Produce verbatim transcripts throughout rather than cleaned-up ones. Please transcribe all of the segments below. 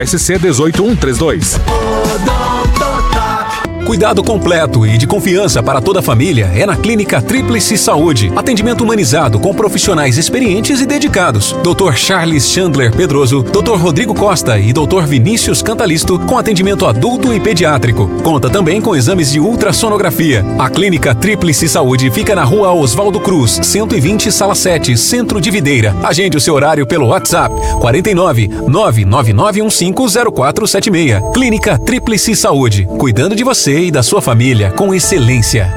S C dezoito mil cento e trinta e dois. Cuidado completo e de confiança para toda a família é na Clínica Tríplice Saúde. Atendimento humanizado com profissionais experientes e dedicados. doutor Charles Chandler Pedroso, doutor Rodrigo Costa e doutor Vinícius Cantalisto, com atendimento adulto e pediátrico. Conta também com exames de ultrassonografia. A Clínica Tríplice Saúde fica na Rua Oswaldo Cruz, cento e vinte, Sala sete, Centro de Videira. Agende o seu horário pelo WhatsApp quarenta e nove, nove nove nove um cinco zero quatro sete seis. Clínica Tríplice Saúde, cuidando de você e da sua família com excelência.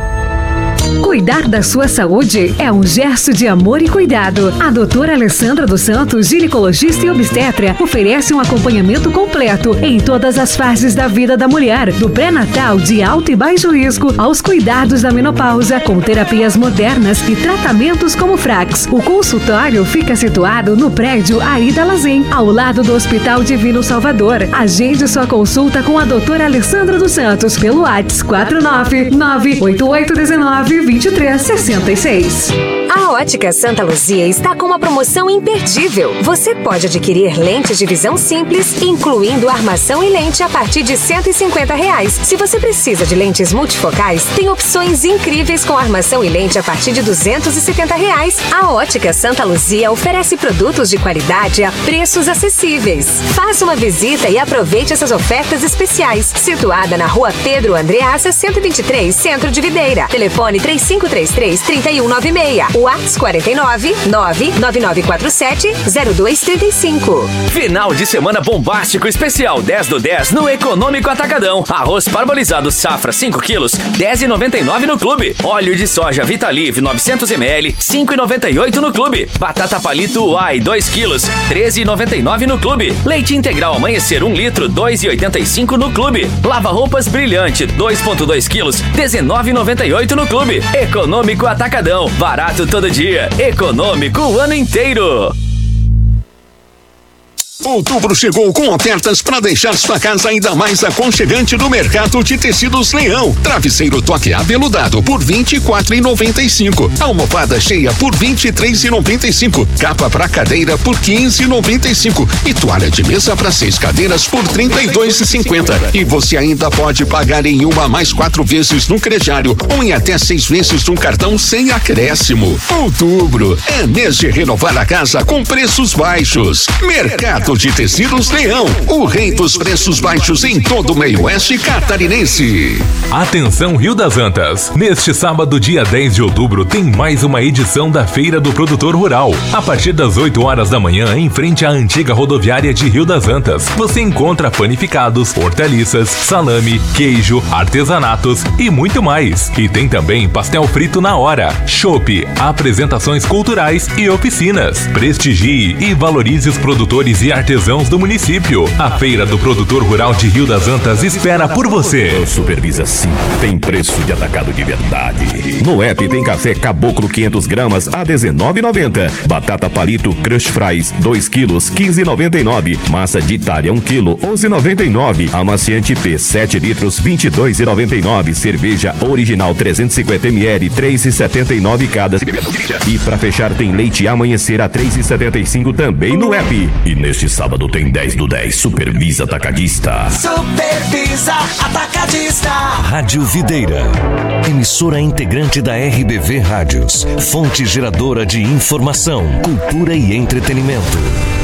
Cuidar da sua saúde é um gesto de amor e cuidado. A doutora Alessandra dos Santos, ginecologista e obstetra, oferece um acompanhamento completo em todas as fases da vida da mulher, do pré-natal de alto e baixo risco aos cuidados da menopausa, com terapias modernas e tratamentos como Frax. O consultório fica situado no prédio Aida Lazen, ao lado do Hospital Divino Salvador. Agende sua consulta com a doutora Alessandra dos Santos pelo WhatsApp quatro nove nove oito oito um nove vinte e três sessenta e seis. A Ótica Santa Luzia está com uma promoção imperdível. Você pode adquirir lentes de visão simples, incluindo armação e lente a partir de cento e cinquenta reais. Se você precisa de lentes multifocais, tem opções incríveis com armação e lente a partir de duzentos e setenta reais. A Ótica Santa Luzia oferece produtos de qualidade a preços acessíveis. Faça uma visita e aproveite essas ofertas especiais. Situada na Rua Pedro Andreassa, cento e vinte e três, Centro de Videira. Telefone três cinco três três, três um nove seis. WhatsApp quarenta e nove, nove nove nove quatro sete, zero dois três cinco. Final de semana bombástico especial dez do dez no Econômico Atacadão. Arroz parbolizado safra cinco quilos, dez reais e noventa e nove no clube. Óleo de soja Vitalive novecentos mililitros, cinco reais e noventa e oito no clube. Batata palito Uai dois quilos, treze reais e noventa e nove no clube. Leite integral Amanhecer um litro, dois reais e oitenta e cinco no clube. Lava roupas Brilhante dois vírgula dois quilos, dezenove reais e noventa e oito no clube. Econômico Atacadão, barato todo dia, econômico o ano inteiro. Outubro chegou com ofertas para deixar sua casa ainda mais aconchegante no mercado de tecidos Leão. Travesseiro toque aveludado por vinte e quatro reais e noventa e cinco. Almofada cheia por vinte e três reais e noventa e cinco. Capa para cadeira por quinze reais e noventa e cinco. E toalha de mesa para seis cadeiras por trinta e dois reais e cinquenta. E você ainda pode pagar em uma mais quatro vezes no crediário ou em até seis vezes no cartão sem acréscimo. Outubro é mês de renovar a casa com preços baixos. Mercado de Tecidos Leão, o rei dos preços baixos em todo o meio oeste catarinense. Atenção Rio das Antas, neste sábado dia dez de outubro tem mais uma edição da Feira do Produtor Rural. A partir das oito horas da manhã, em frente à antiga rodoviária de Rio das Antas, você encontra panificados, hortaliças, salame, queijo, artesanatos e muito mais. E tem também pastel frito na hora, chopp, apresentações culturais e oficinas. Prestigie e valorize os produtores e artesãos do município. A Feira do Produtor Rural de Rio das Antas espera por você. Supervisa sim, tem preço de atacado de verdade. No app tem café Caboclo quinhentas gramas a dezenove reais e noventa centavos. Batata palito Crush Fries dois quilos, quinze reais e noventa e nove centavos. Massa de Itália um quilo, onze reais e noventa e nove centavos. Amaciante P sete litros, vinte e dois reais e noventa e nove centavos. Cerveja original trezentos e cinquenta mililitros, três reais e setenta e nove centavos cada. E pra fechar tem leite Amanhecer a três reais e setenta e cinco centavos também no app. E neste sábado tem dez do dez Supervisa Atacadista. Supervisa Atacadista. Rádio Videira, emissora integrante da R B V Rádios, fonte geradora de informação, cultura e entretenimento.